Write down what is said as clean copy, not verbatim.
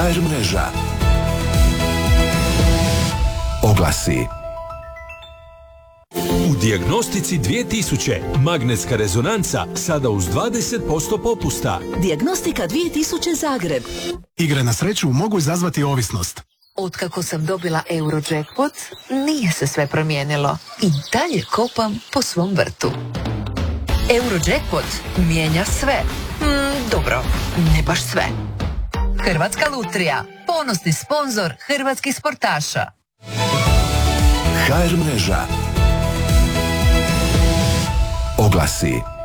HR mreža. Oglasi. U Dijagnostici 2000 magnetska rezonanca sada uz 20% popusta. Dijagnostika 2000 Zagreb. Igre na sreću mogu izazvati ovisnost. Otkako sam dobila Eurojackpot, nije se sve promijenilo. I dalje kopam po svom vrtu. Eurojackpot mijenja sve. Dobro, ne baš sve. Hrvatska lutrija, ponosni sponzor hrvatskih sportaša. HR mreža. Oglasi.